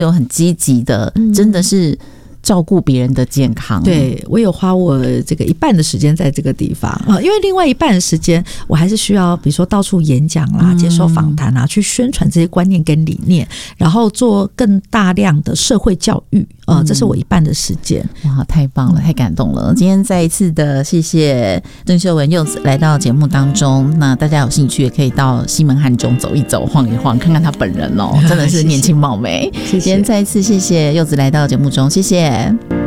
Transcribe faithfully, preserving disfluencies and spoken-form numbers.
有很积极的，嗯、真的是照顾别人的健康。 对，我有花我这个一半的时间在这个地方啊、呃，因为另外一半的时间我还是需要比如说到处演讲啦、嗯、接受访谈啊，去宣传这些观念跟理念，然后做更大量的社会教育啊、呃，这是我一半的时间。 哇，太棒了，太感动了！今天再一次的谢谢邓秀文柚子来到节目当中，那大家有兴趣也可以到西门汉中走一走、晃一晃，看看他本人哦，真的是年轻貌美。 谢谢， 今天再一次谢谢柚子来到节目中，谢谢。